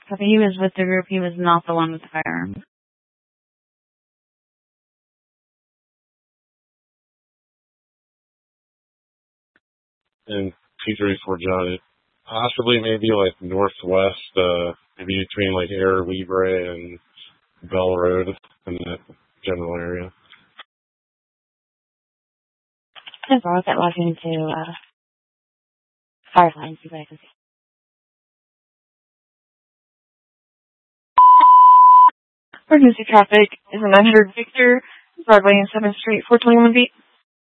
Copy, he was with the group. He was not the one with the firearms. And 234 Johnny. Possibly maybe like northwest, maybe between like Air Libre and Bell Road in that general area. That's all. I'll get logged into Firefly and see what I can see. Emergency traffic is a 900 Victor, Broadway and 7th Street, 421 beat.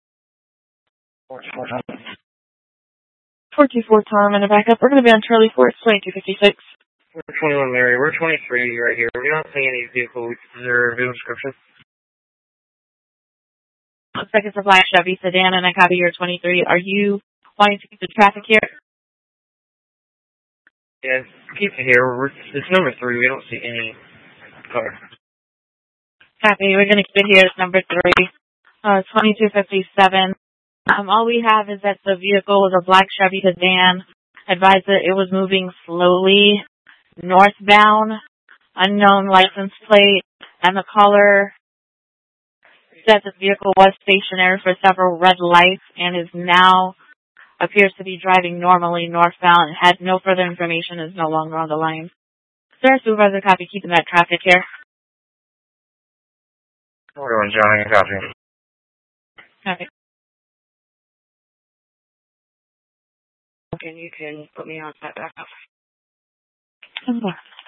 424 Tom and a backup. We're going to be on Charlie Fort, 2256. 421 Mary, we're 23 right here. We're not seeing any vehicles. Is there a vehicle description? Looks like it's a black Chevy sedan and I copy your 23. Are you wanting to keep the traffic here? Yeah, keep it here. It's number 3. We don't see any car. Copy. We're going to keep it here. It's number 3. 2257. All we have is that the vehicle was a black Chevy sedan. Advised that it was moving slowly northbound, unknown license plate, and the caller said the vehicle was stationary for several red lights and is now appears to be driving normally northbound and had no further information, is no longer on the line. Sir, supervisor, copy, keeping that traffic here. We're doing Johnny, copy. Copy. Okay, you can put me on that backup. Okay.